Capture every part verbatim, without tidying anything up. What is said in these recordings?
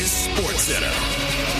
is SportsCenter.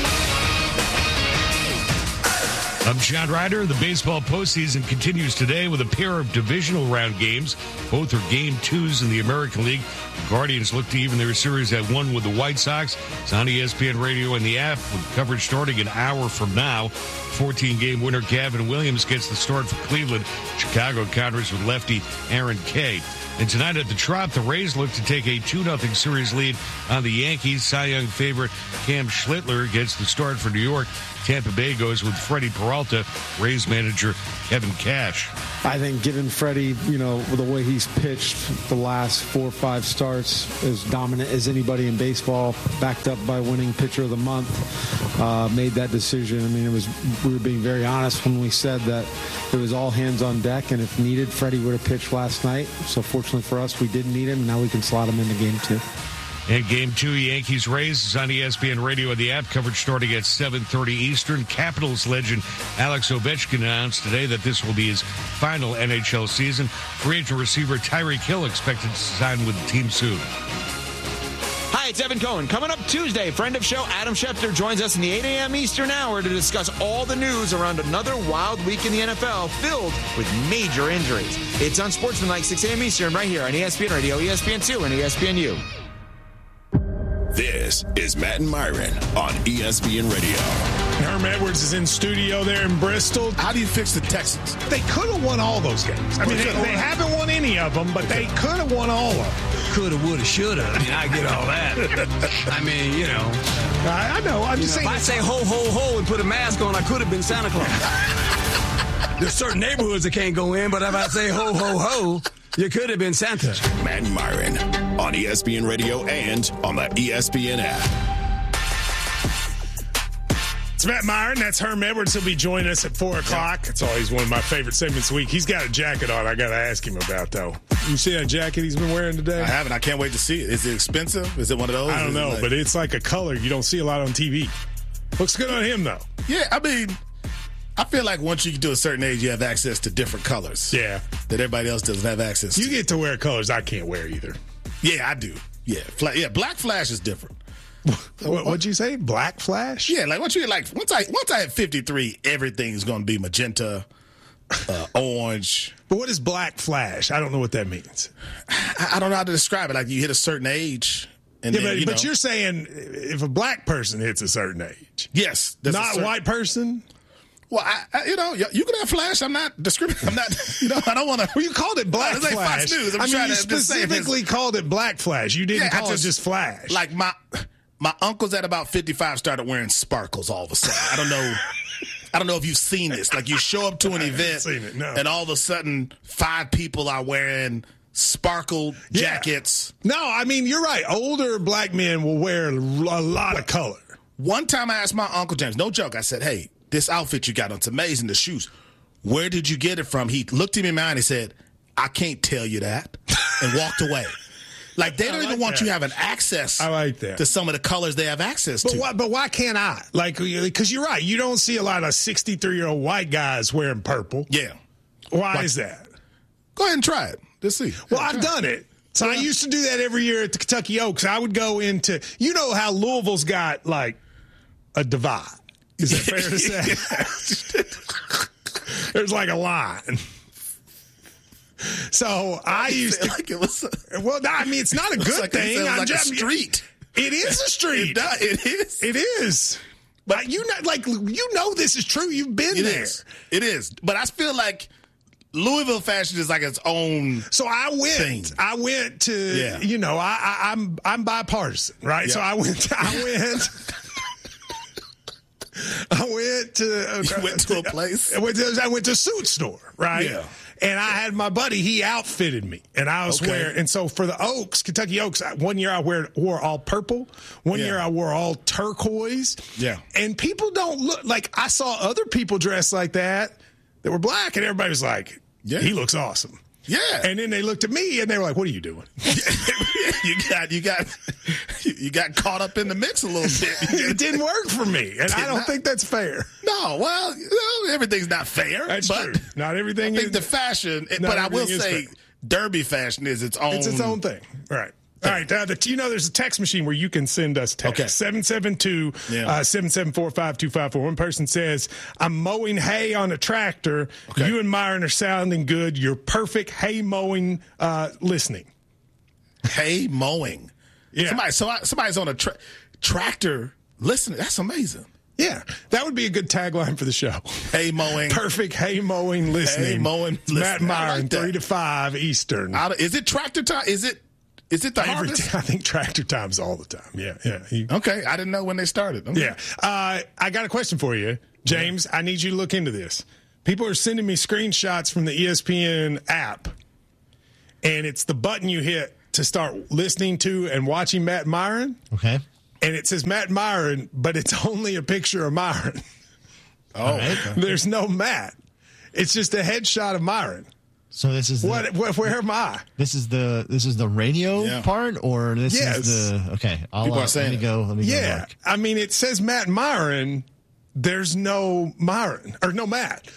I'm John Ryder. The baseball postseason continues today with a pair of divisional round games. Both are game twos in the American League. The Guardians look to even their series at one with the White Sox. It's on E S P N Radio and the app with coverage starting an hour from now. fourteen-game winner Gavin Williams gets the start for Cleveland. Chicago counters with lefty Aaron Kay. And tonight at the Trop, the Rays look to take a two nothing series lead on the Yankees. Cy Young favorite Cam Schlittler gets the start for New York. Tampa Bay goes with Freddie Peralta, Rays manager Kevin Cash. I think given Freddie, you know, the way he's pitched the last four or five starts, as dominant as anybody in baseball, backed up by winning pitcher of the month, uh, made that decision. I mean, it was we were being very honest when we said that it was all hands on deck, and if needed, Freddie would have pitched last night. So fortunately for us, we didn't need him. Now we can slot him into game two. And game two, Yankees-Rays is on E S P N Radio and the app. Coverage starting at seven thirty Eastern. Capitals legend Alex Ovechkin announced today that this will be his final N H L season. Free agent receiver Tyreek Hill expected to sign with the team soon. Hi, it's Evan Cohen. Coming up Tuesday, friend of show Adam Schefter joins us in the eight a.m. Eastern hour to discuss all the news around another wild week in the N F L filled with major injuries. It's on Sportsmanlike, six a.m. Eastern, right here on E S P N Radio, E S P N two, and E S P N U. This is Matt and Myron on E S P N Radio. Herm Edwards is in studio there in Bristol. How do you fix the Texans? They could have won all those games. I mean, they, they haven't won any of them, but they could have won all of them. Coulda, woulda, shoulda. I mean, I get all that. I mean, you know. I, I know. I'm just know, saying. If I say ho, ho, ho and put a mask on, I could have been Santa Claus. There's certain neighborhoods that can't go in, but if I say ho, ho, ho, you could have been Santa. Matt and Myron on E S P N Radio and on the E S P N app. It's Matt Myron. That's Herm Edwards. He'll be joining us at four o'clock. It's always one of my favorite segments of the week. He's got a jacket on I got to ask him about, though. You see that jacket he's been wearing today? I haven't. I can't wait to see it. Is it expensive? Is it one of those? I don't know, like... but it's like a color you don't see a lot on T V. Looks good on him, though. Yeah, I mean... I feel like once you get to a certain age, you have access to different colors. Yeah. That everybody else doesn't have access to. You get to wear colors I can't wear either. Yeah, I do. Yeah. Fla- yeah, Black Flash is different. what, what'd you say? Black Flash? Yeah, like once you get like once I once I hit fifty-three, everything's gonna be magenta, uh, orange. But what is Black Flash? I don't know what that means. I, I don't know how to describe it. Like you hit a certain age. And yeah, then, but, you but know, you're saying if a black person hits a certain age. Yes. Not a certain, white person? Well, I, I, you know, you can have Flash. I'm not discriminating. I'm not, you know, I don't want to. Well, you called it Black Flash. Like Fox News. I'm I mean, trying you to specifically called it Black Flash. You didn't yeah, call just, it just Flash. Like my my uncles at about fifty-five started wearing sparkles all of a sudden. I don't know. I don't know if you've seen this. Like you show up to an event, seen it, no. and all of a sudden five people are wearing sparkle jackets. Yeah. No, I mean, you're right. Older black men will wear a lot of color. One time I asked my Uncle James, no joke, I said, hey, this outfit you got on, it's amazing, the shoes. Where did you get it from? He looked at me in my eye and he said, I can't tell you that, and walked away. Like, they don't like even want that. you having access I like that. to some of the colors they have access but to. Why, but why can't I? Like, because you're right. You don't see a lot of sixty-three-year-old white guys wearing purple. Yeah. Why like, is that? Go ahead and try it. Let's see. Well, I've done it. So yeah. I used to do that every year at the Kentucky Oaks. I would go into, you know how Louisville's got, like, a divide. Is that fair to say? There's like a line. So I used to. Like it was a, well, I mean, it's not a good like thing. It was I'm like just, a street. It is a street. It, does, it is. It is. But you know, like you know, this is true. You've been it there. Is. It is. But I feel like Louisville fashion is like its own. So I went. Thing. I went to. Yeah. You know, I, I, I'm I'm bipartisan, right? Yeah. So I went. I went. I went to. Uh, you went to a place. I went to, I went to a suit store, right? Yeah. And I had my buddy. He outfitted me, and I was okay. wearing. And so for the Oaks, Kentucky Oaks, one year I wear, wore all purple. One yeah. year I wore all turquoise. Yeah. And people don't look like I saw other people dressed like that that were black, and everybody was like, yeah. "He looks awesome." Yeah. And then they looked at me and they were like, "What are you doing?" you got you got you got caught up in the mix a little bit. It didn't work for me, and I don't not. think that's fair. No, well, you know, everything's not fair. That's but true. Not everything I think is the fashion, but I will say fair. derby fashion is its own. It's its own thing, right? thing. All right, uh, the, you know there's a text machine where you can send us text. Okay. seven seven two, Yeah. seven seven four, five two five four. One person says, I'm mowing hay on a tractor. Okay. You and Myron are sounding good. You're perfect hay mowing uh, listening. Hay mowing. Yeah. Somebody, so I, somebody's on a tra- tractor listening. That's amazing. Yeah, that would be a good tagline for the show. Hay mowing. Perfect hay mowing listening. Hay mowing listening. Matt I Myron, like that. three to five Eastern. Out of- is it tractor time? Is it is it the Every harvest? t- I think tractor time's all the time. Yeah, yeah. He- Okay, I didn't know when they started. Okay. Yeah. Uh, I got a question for you, James. I need you to look into this. People are sending me screenshots from the E S P N app, and it's the button you hit to start listening to and watching Matt Myron. Okay. And it says Matt Myron, but it's only a picture of Myron. Oh, right. okay. There's no Matt. It's just a headshot of Myron. So this is the, What? What? Where am I? This is the this is the radio Yeah. part, or this Yes. is the okay. I'll People uh, are saying let me it. go. Let me go. Yeah. Look. I mean, it says Matt Myron. There's no Myron or no Matt.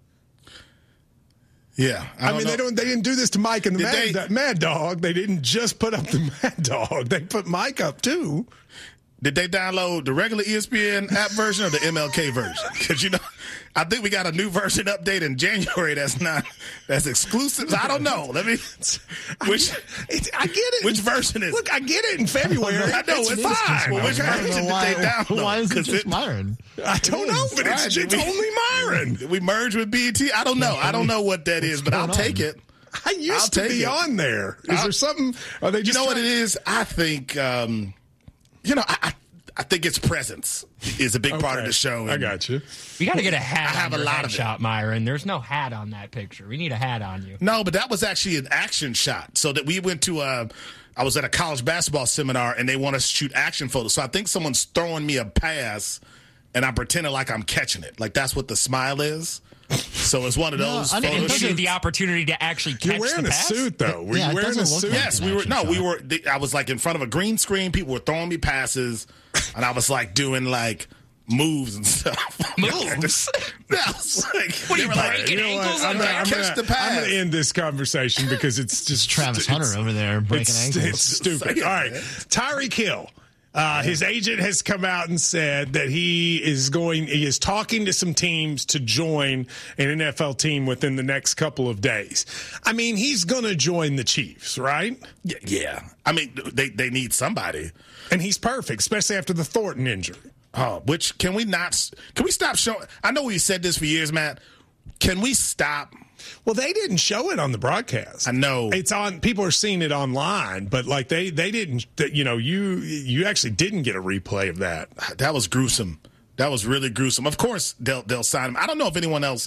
Yeah, I, I, don't mean, know. they don't. They didn't do this to Mike and the Did Mad, they- that Mad Dog. They didn't just put up the Mad Dog. They put Mike up too. Did they download the regular E S P N app version or the M L K version? Because you know, I think we got a new version update in January. That's not that's exclusive. I don't know. Let me. Which It's, I get it. which version is? Look, I get it in February. I know it's, fine. Well, which I don't version know why, did they download? why is it 'Cause just Myron? I don't know, but it's, Right, it's we- only Myron. Did we merge with B E T? I don't know. I don't know what that is, but I'll going take on? it. I used I'll to take be it. on there. Is I'll- there something? Are they You just know what trying- it is? I think, um, you know, I, I, I think its presence is a big part of Okay. the show. I and- got you. You got to get a hat. I have on a your lot of it. headshot, Myron. There's no hat on that picture. We need a hat on you. No, but that was actually an action shot. So that we went to a, I was at a college basketball seminar and they want us to shoot action photos. So I think someone's throwing me a pass and I'm pretending like I'm catching it. Like that's what the smile is. So it's one of No, those I mean, photo it It gives you shoots. the opportunity to actually catch You're wearing the a pass. suit though. Were Yeah, you it wearing a doesn't look suit? like Yes, an we were. action No, we shot. were. I was like in front of a green screen. People were throwing me passes, and I was like doing like moves and stuff. Moves? Yeah, I was like, What are they you were like, breaking You know what? ankles? I'm on gonna, there? I'm Catch gonna- the pass. I'm gonna end this conversation because it's just Travis it's- Hunter over there breaking it's, ankles. It's stupid. Say it, All right, man. Tyreek Hill. Uh, his agent has come out and said that he is going. He is talking to some teams to join an N F L team within the next couple of days. I mean, he's going to join the Chiefs, right? yeah, yeah. I mean, they they need somebody. And he's perfect, especially after the Thornton injury. Oh, which can we not? Can we stop showing? I know we said this for years, Matt. Can we stop? Well, they didn't show it on the broadcast. I know. It's on. People are seeing it online, but like they they didn't. You know, you you actually didn't get a replay of that. That was gruesome. That was really gruesome. Of course, they'll they'll sign him. I don't know if anyone else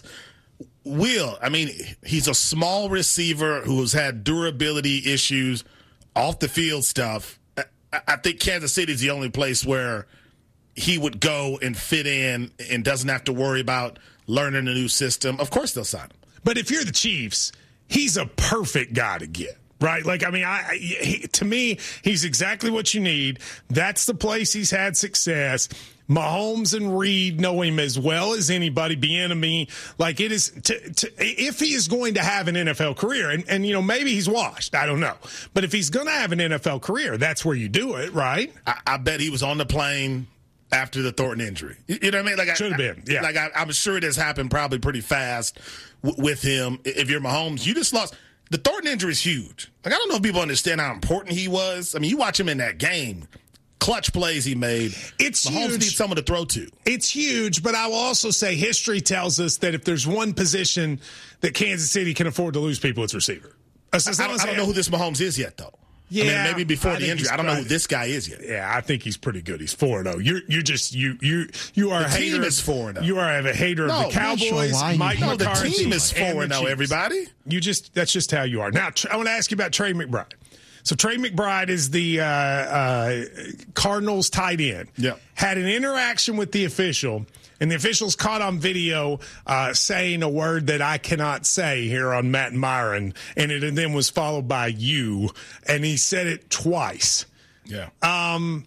will. I mean, he's a small receiver who's had durability issues, off the field stuff. I, I think Kansas City is the only place where he would go and fit in and doesn't have to worry about learning a new system. Of course, they'll sign him. But if you're the Chiefs, he's a perfect guy to get. Right? Like, I mean, I, he, to me, he's exactly what you need. That's the place he's had success. Mahomes and Reed know him as well as anybody. Bieniemy, like it is. To, to, if he is going to have an N F L career, and, and you know maybe he's washed, I don't know. But if he's going to have an N F L career, that's where you do it, right? I, I bet he was on the plane after the Thornton injury. You you know what I mean? Like I- Should have been, yeah. Like I, I'm sure it has happened probably pretty fast w- with him. If you're Mahomes, you just lost. The Thornton injury is huge. Like I don't know if people understand how important he was. I mean, you watch him in that game. Clutch plays he made. It's Mahomes huge. needs someone to throw to. It's huge, but I will also say history tells us that if there's one position that Kansas City can afford to lose people, it's receiver. As- as I, long don't, as I don't they- know who this Mahomes is yet, though. Yeah, I mean, maybe before I the think injury. he's I don't know who probably- this guy is yet. Yeah, I think he's pretty good. He's four and zero. You're you're just you you you are The a hater. team is four and oh. You are a hater No, of I'm the not sure Cowboys. why you Mike hate No, the McCarthy. team is and four and the oh, Chiefs. everybody. You just that's just how you are. Now I want to ask you about Trey McBride. So Trey McBride is the uh, uh, Cardinals tight end. Yeah. Had an interaction with the official, and the official's caught on video uh, saying a word that I cannot say here on Matt Myron, and it and then was followed by you, and he said it twice. Yeah. Um,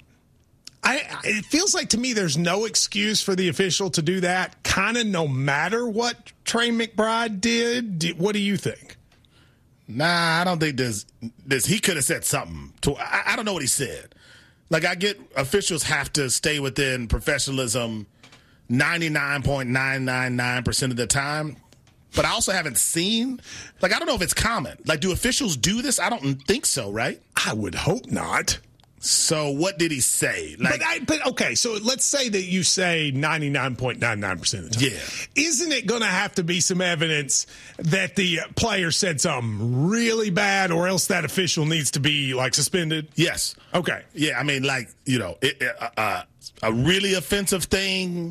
I, it feels like to me there's no excuse for the official to do that, kind of no matter what Trey McBride did. Do- What do you think? Nah, I don't think there's this. He could have said something. To, I, I don't know what he said. Like, I get officials have to stay within professionalism ninety-nine point nine nine nine percent of the time. But I also haven't seen, like, I don't know if it's common. Like, do officials do this? I don't think so, right? I would hope not. So what did he say? Like, but, I, but okay, so let's say that you say ninety-nine point nine nine percent of the time. Yeah. Isn't it going to have to be some evidence that the player said something really bad, or else that official needs to be, like, suspended? Yes. Okay. Yeah, I mean, like, you know, it, uh, uh, a really offensive thing,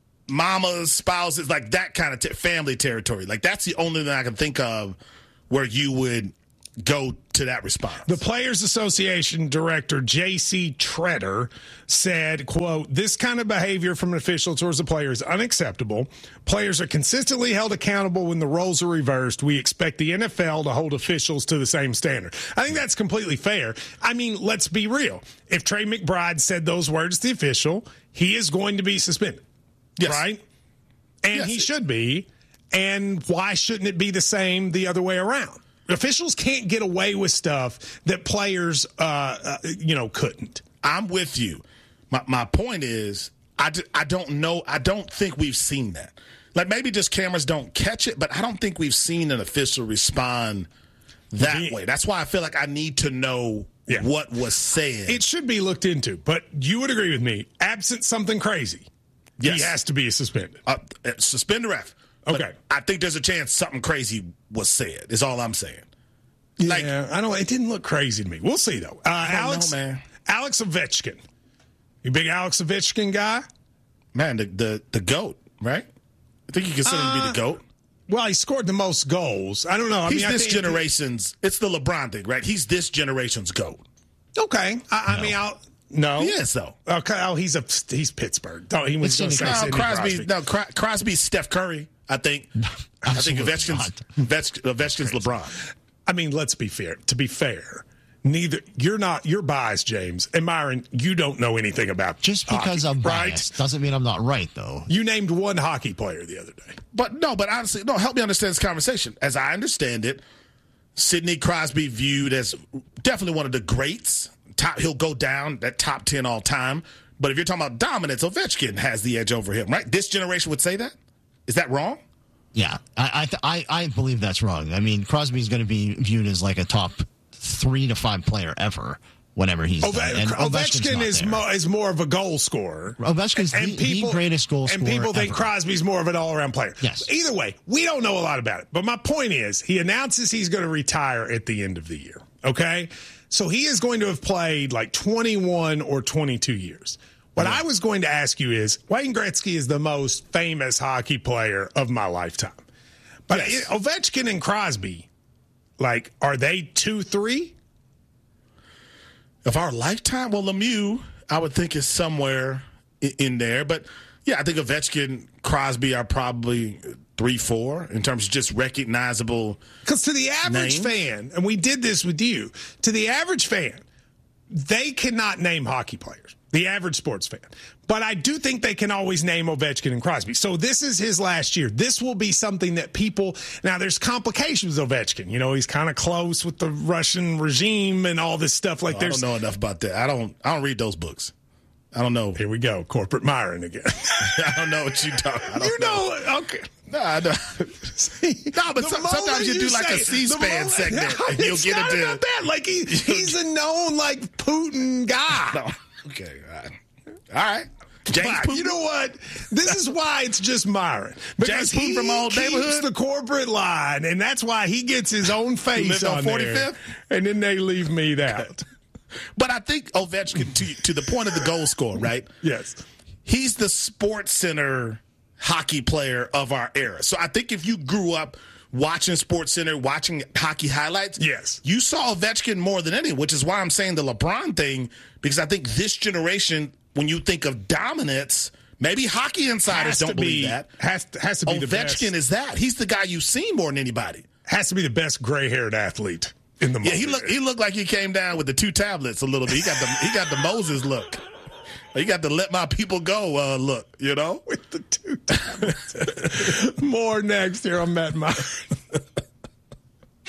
mamas, spouses, like that kind of te- family territory. Like, that's the only thing I can think of where you would go to that response. The Players Association director, J C Treader, said, quote, "This kind of behavior from an official towards the player is unacceptable. Players are consistently held accountable when the roles are reversed. We expect the N F L to hold officials to the same standard." I think that's completely fair. I mean, let's be real. If Trey McBride said those words to the official, he is going to be suspended. Yes. Right? And Yes. he should be. And why shouldn't it be the same the other way around? Officials can't get away with stuff that players, uh, uh, you know, couldn't. I'm with you. My my point is, I, d- I don't know. I don't think we've seen that. Like, maybe just cameras don't catch it, but I don't think we've seen an official respond that The- way. That's why I feel like I need to know Yeah. what was said. It should be looked into, but you would agree with me. Absent something crazy, Yes. he has to be suspended. uh, uh, suspend the ref. But Okay. I think there's a chance something crazy was said, is all I'm saying. Like, Yeah, I don't. It didn't look crazy to me. We'll see though. Uh, don't Alex, know, man. Alex Ovechkin, you big Alex Ovechkin guy? man, the, the, the GOAT, right? I think you consider him to be the GOAT. Well, he scored the most goals. I don't know. I He's mean, I this think- generation's, it's the LeBron thing, right? He's this generation's GOAT. Okay, I, I mean, I'll. No, He is, though. Okay, oh, he's a he's Pittsburgh. Don't he was It's going to say Sidney Sidney No, Crosby, Crosby. no, Cros- Crosby's Steph Curry, I think. I think Absolutely Ovechkin's, not. Ovech- Ovechkin's LeBron. I mean, let's be fair. To be fair, neither you're not you're biased, James and Myron. You don't know anything about Just because hockey, I'm right? biased doesn't mean I'm not right, though. You named one hockey player the other day. But no, but honestly, no, help me understand this conversation. As I understand it, Sidney Crosby viewed as definitely one of the greats. Top, he'll go down that top ten all time. But if you're talking about dominance, Ovechkin has the edge over him, right? This generation would say that? Is that wrong? Yeah, I I, th- I I believe that's wrong. I mean, Crosby's going to be viewed as like a top three to five player ever whenever he's Ove- done. And Ovechkin's Ovechkin not is there. mo- is more of a goal scorer. Ovechkin's the, the greatest goal and scorer people think ever. Crosby's more of an all around player. Yes. Either way, we don't know a lot about it. But my point is, he announces he's going to retire at the end of the year. Okay, so he is going to have played like twenty-one or twenty-two years. What I was going to ask you is, Wayne Gretzky is the most famous hockey player of my lifetime. But Yes. Ovechkin and Crosby, like, are they two, three? Of our lifetime? Well, Lemieux, I would think, is somewhere i- in there. But yeah, I think Ovechkin, Crosby are probably three, four in terms of just recognizable. Because to the average Names? fan, and we did this with you, to the average fan, they cannot name hockey players, the average sports fan. But I do think they can always name Ovechkin and Crosby. So this is his last year. This will be something that people – now, there's complications with Ovechkin. You know, he's kind of close with the Russian regime and all this stuff. Like I there's don't know enough about that. I don't. I don't read those books. I don't know. Here we go, corporate Myron again. I don't know what you talking. I don't you know, okay. No, I don't. No, but The some, moment sometimes you do like say- a C-SPAN the moment- segment, No, and you'll it's get not into about that. Like he, he's a known like Putin guy. No. Okay, all right. All right. James Wow, Putin. you know what? This is why it's just Myron. Because James Putin he from Old keeps Neighborhood? the corporate line, and that's why he gets his own face lived on on there. forty-fifth? And then they leave me out. But I think Ovechkin, to to the point of the goal score, right? Yes. He's the Sports Center hockey player of our era. So I think if you grew up watching Sports Center, watching hockey highlights, Yes. you saw Ovechkin more than anyone, which is why I'm saying the LeBron thing, because I think this generation, when you think of dominance, maybe hockey insiders Has to don't believe be, that. Has to, has to be the best. Ovechkin is that. He's the guy you've seen more than anybody. has to be the best gray-haired athlete in the Yeah, movie. he looked. He looked like he came down with the two tablets a little bit. He got the he got the Moses look. He got the let my people go uh, look. You know, with the two tablets. More next here on Matt Myron.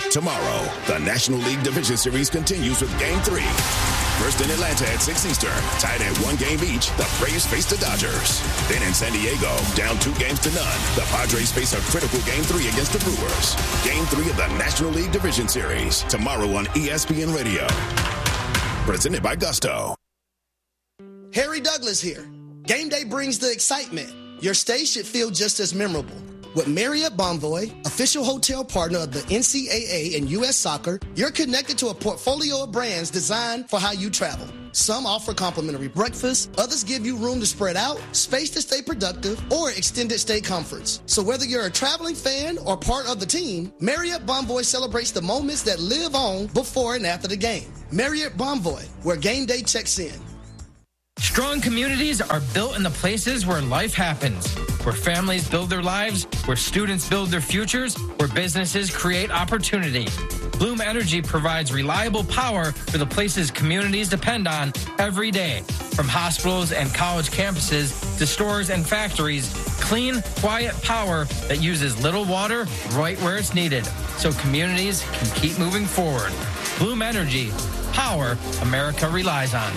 Tomorrow, the National League Division Series continues with Game three. First in Atlanta at six Eastern, tied at one game each, the Braves face the Dodgers. Then in San Diego, down two games to none, the Padres face a critical Game three against the Brewers. Game three of the National League Division Series, tomorrow on E S P N Radio. Presented by Gusto. Harry Douglas here. Game day brings the excitement. Your stay should feel just as memorable. With Marriott Bonvoy, official hotel partner of the N C double A and U S Soccer, you're connected to a portfolio of brands designed for how you travel. Some offer complimentary breakfast, others give you room to spread out, space to stay productive, or extended stay comforts. So whether you're a traveling fan or part of the team, Marriott Bonvoy celebrates the moments that live on before and after the game. Marriott Bonvoy, where game day checks in. Strong communities are built in the places where life happens, where families build their lives, where students build their futures, where businesses create opportunity. Bloom Energy provides reliable power for the places communities depend on every day. From hospitals and college campuses to stores and factories, clean, quiet power that uses little water right where it's needed, so communities can keep moving forward. Bloom Energy, power America relies on.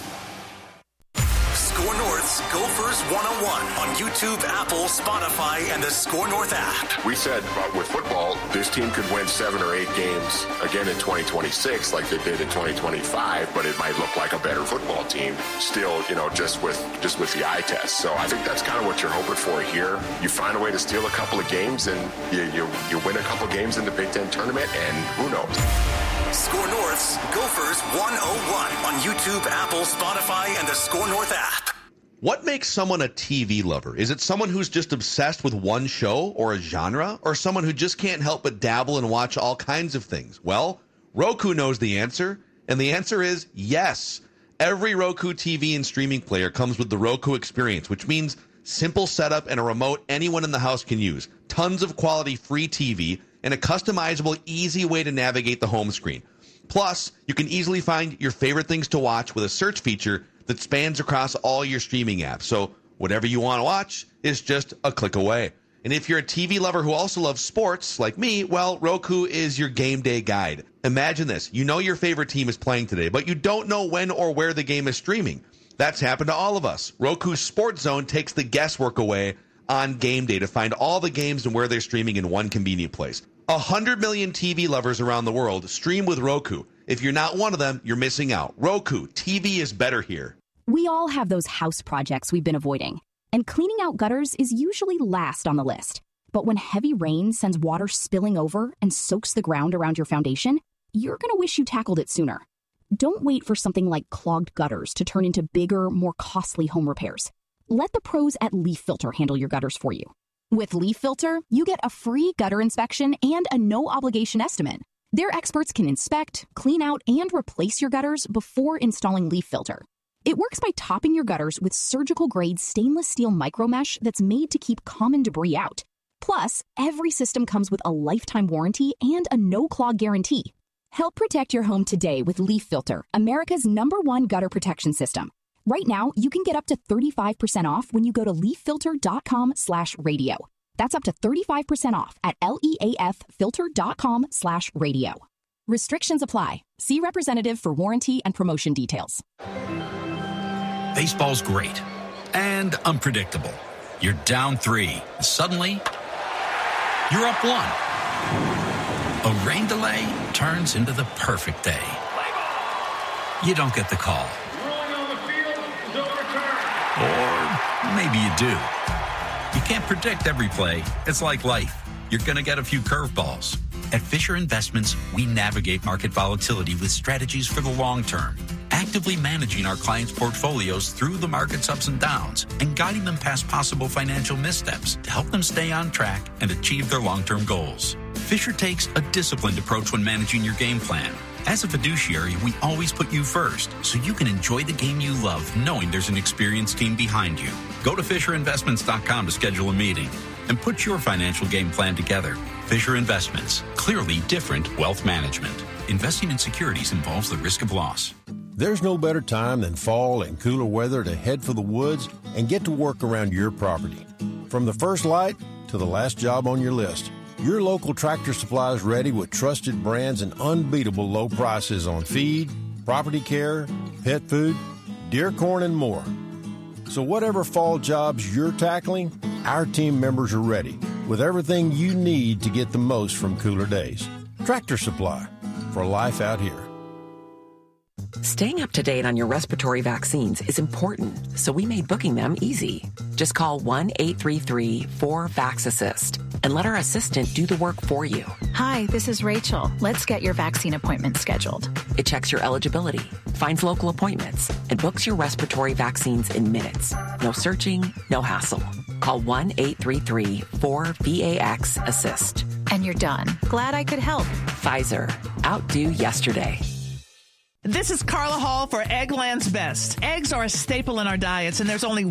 Score North's Gophers one oh one on YouTube, Apple, Spotify, and the Score North app. We said uh, with football, this team could win seven or eight games again in twenty twenty-six like they did in twenty twenty-five, but it might look like a better football team still, you know, just with just with the eye test. So I think that's kind of what you're hoping for here. You find a way to steal a couple of games and you, you, you win a couple of games in the Big Ten tournament, and who knows? Score North's Gophers one oh one on YouTube, Apple, Spotify, and the Score North app. What makes someone a T V lover? Is it someone who's just obsessed with one show or a genre, or someone who just can't help but dabble and watch all kinds of things? Well, Roku knows the answer, and the answer is yes. Every Roku T V and streaming player comes with the Roku experience, which means simple setup and a remote anyone in the house can use, tons of quality free T V, and a customizable, easy way to navigate the home screen. Plus, you can easily find your favorite things to watch with a search feature that spans across all your streaming apps. So whatever you want to watch is just a click away. And if you're a T V lover who also loves sports like me, well, Roku is your game day guide. Imagine this. You know your favorite team is playing today, but you don't know when or where the game is streaming. That's happened to all of us. Roku's Sports Zone takes the guesswork away on game day to find all the games and where they're streaming in one convenient place. A hundred million T V lovers around the world stream with Roku. If you're not one of them, you're missing out. Roku, T V is better here. We all have those house projects we've been avoiding, and cleaning out gutters is usually last on the list. But when heavy rain sends water spilling over and soaks the ground around your foundation, you're going to wish you tackled it sooner. Don't wait for something like clogged gutters to turn into bigger, more costly home repairs. Let the pros at Leaf Filter handle your gutters for you. With Leaf Filter, you get a free gutter inspection and a no-obligation estimate. Their experts can inspect, clean out, and replace your gutters before installing Leaf Filter. It works by topping your gutters with surgical-grade stainless steel micromesh that's made to keep common debris out. Plus, every system comes with a lifetime warranty and a no-clog guarantee. Help protect your home today with Leaf Filter, America's number one gutter protection system. Right now, you can get up to thirty-five percent off when you go to leaffilter.com slash radio. That's up to thirty-five percent off at leaffilter.com slash radio. Restrictions apply. See representative for warranty and promotion details. Baseball's great and unpredictable. You're down three. Suddenly, you're up one. A rain delay turns into the perfect day. You don't get the call. Or maybe you do. You can't predict every play. It's like life. You're going to get a few curveballs. At Fisher Investments, we navigate market volatility with strategies for the long term, actively managing our clients' portfolios through the market's ups and downs and guiding them past possible financial missteps to help them stay on track and achieve their long-term goals. Fisher takes a disciplined approach when managing your game plan. As a fiduciary, we always put you first, so you can enjoy the game you love, knowing there's an experienced team behind you. Go to fisher investments dot com to schedule a meeting and put your financial game plan together. Fisher Investments, clearly different wealth management. Investing in securities involves the risk of loss. There's no better time than fall and cooler weather to head for the woods and get to work around your property. From the first light to the last job on your list, Your local Tractor Supply is ready with trusted brands and unbeatable low prices on feed, property care, pet food, deer corn, and more. So whatever fall jobs you're tackling, our team members are ready with everything you need to get the most from cooler days. Tractor Supply, for life out here. Staying up to date on your respiratory vaccines is important, so we made booking them easy. Just call one eight three three four vax assist and let our assistant do the work for you. Hi, this is Rachel. Let's get your vaccine appointment scheduled. It checks your eligibility, finds local appointments, and books your respiratory vaccines in minutes. No searching, no hassle. Call one eight three three four vax assist. And you're done. Glad I could help. Pfizer. Outdo yesterday. This is Carla Hall for Eggland's Best. Eggs are a staple in our diets, and there's only